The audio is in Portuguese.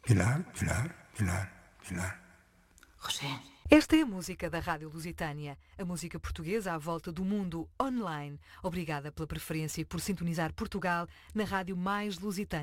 Pilar, Pilar, Pilar, Pilar. Roger. Esta é a música da Rádio Lusitânia, a música portuguesa à volta do mundo online. Obrigada pela preferência e por sintonizar Portugal na rádio mais lusitânia.